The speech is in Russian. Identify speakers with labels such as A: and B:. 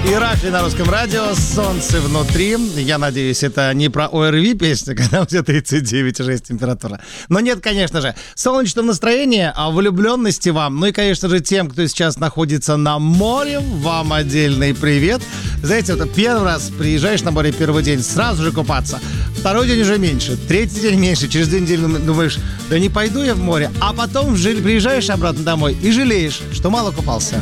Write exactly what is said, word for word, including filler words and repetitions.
A: Иракли на русском радио, солнце внутри. Я надеюсь, это не про ОРВИ песня, когда у тебя тридцать девять и шесть температура. Но нет, конечно же. Солнечного настроения, а влюбленности вам. Ну и, конечно же, тем, кто сейчас находится на море, вам отдельный привет. Знаете, вот первый раз приезжаешь на море первый день, сразу же купаться. Второй день уже меньше, третий день меньше. Через две недели думаешь, да не пойду я в море. А потом приезжаешь обратно домой и жалеешь, что мало купался.